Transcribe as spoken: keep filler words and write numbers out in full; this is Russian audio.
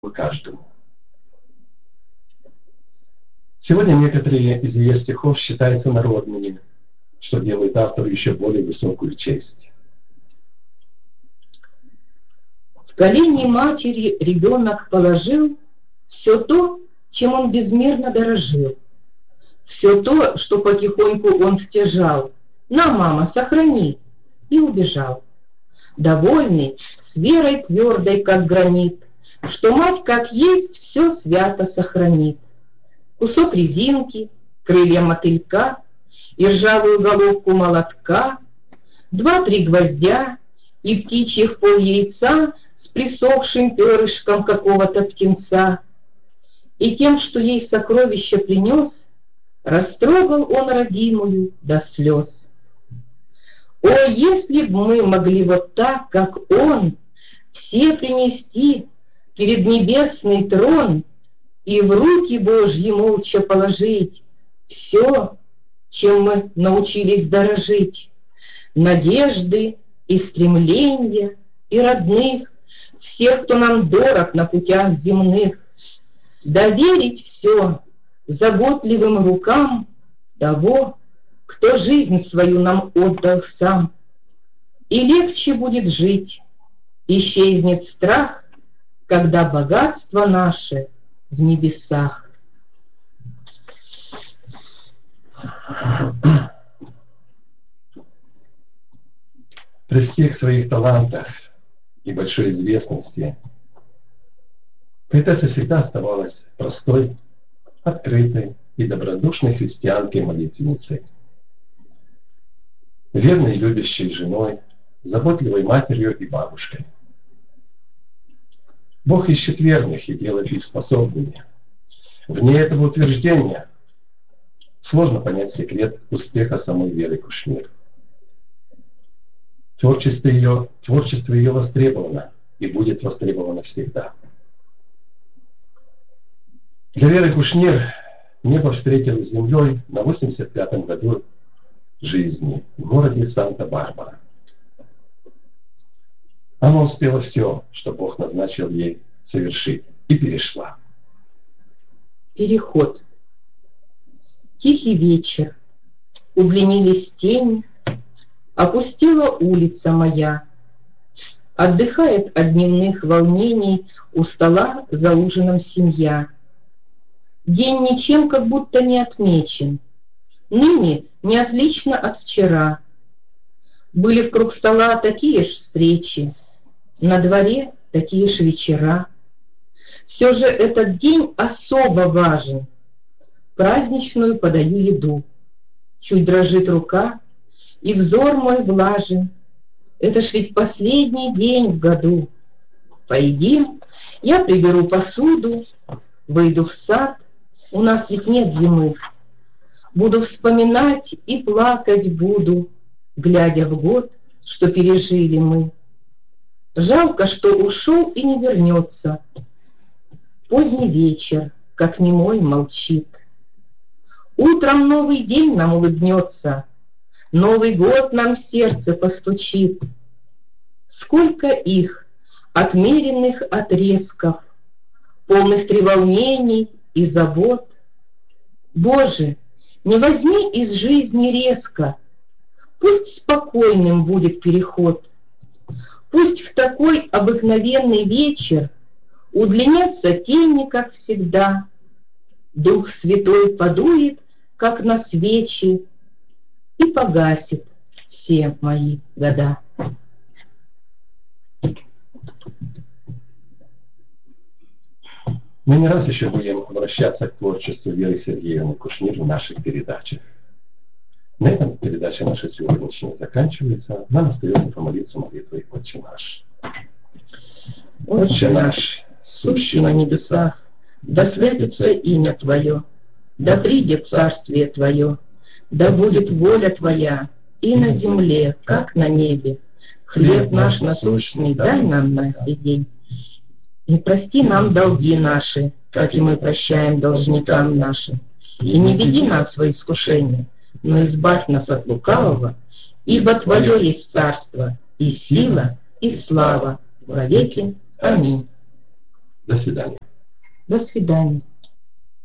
каждому. Сегодня некоторые из ее стихов считаются народными, что делает автору еще более высокую честь. В колени матери ребенок положил все то, чем он безмерно дорожил. Все то, что потихоньку он стяжал. На, мама, сохрани. И убежал. Довольный, с верой твердой, как гранит, что мать, как есть, все свято сохранит. Кусок резинки, крылья мотылька и ржавую головку молотка, два-три гвоздя и птичьих пол яйца с присохшим перышком какого-то птенца. И тем, что ей сокровище принес, растрогал он родимую до слез. О, если б мы могли вот так, как он, все принести перед небесный трон и в руки Божьи молча положить все, чем мы научились дорожить, надежды и стремления и родных, всех, кто нам дорог на путях земных, доверить все заботливым рукам того, кто жизнь свою нам отдал сам. И легче будет жить, исчезнет страх, когда богатство наше в небесах. При всех своих талантах и большой известности поэтесса всегда оставалась простой, открытой и добродушной христианкой-молитвенницей, верной любящей женой, заботливой матерью и бабушкой. Бог ищет верных и делает их способными. Вне этого утверждения сложно понять секрет успеха самой Веры Кушнир. Творчество ее, творчество ее востребовано и будет востребовано всегда. Для Веры Кушнир небо встретилось с землей на восемьдесят пятом году жизни в городе Санта-Барбара. Она успела все, что Бог назначил ей совершить, и перешла. Переход. Тихий вечер. Удлинились тени. Опустела улица моя. Отдыхает от дневных волнений у стола за ужином семья. День ничем как будто не отмечен. Ныне не отлично от вчера. Были в круг стола такие ж встречи, на дворе такие ж вечера. Все же этот день особо важен. Праздничную подаю еду. Чуть дрожит рука, и взор мой влажен. Это ж ведь последний день в году. Поедим, я приберу посуду, выйду в сад, у нас ведь нет зимы. Буду вспоминать и плакать буду, глядя в год, что пережили мы. Жалко, что ушел и не вернется. Поздний вечер, как немой, молчит. Утром новый день нам улыбнется, Новый год нам в сердце постучит. Сколько их, отмеренных отрезков, полных треволнений и забот. Боже, не возьми из жизни резко, пусть спокойным будет переход. Пусть в такой обыкновенный вечер удлинятся тени, как всегда. Дух Святой подует, как на свечи, и погасит все мои года. Мы не раз еще будем обращаться к творчеству Веры Сергеевны Кушнир в наших передачах. На этом передача наша сегодняшняя заканчивается. Нам остается помолиться молитвой «Отче наш». Отче наш, сущий на небесах, да святится имя Твое, да придет царствие Твое, да будет воля Твоя и на земле, как на небе. Хлеб наш насущный дай нам на сей день. И прости нам долги наши, как и мы прощаем должникам нашим. И не веди нас во искушение, но избавь нас от лукавого, ибо Твое есть царство, и сила, и слава во веки. Аминь. До свидания. До свидания.